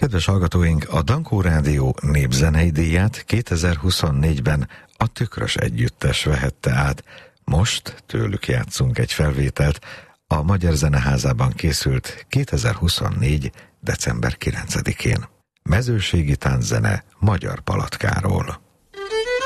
Kedves hallgatóink, a Dankó Rádió népzenei díját 2024-ben a Tükrös Együttes vehette át. Most tőlük játszunk egy felvételt, a Magyar Zeneházában készült 2024. december 9-én. Mezőségi tánczene Magyar Palatkáról.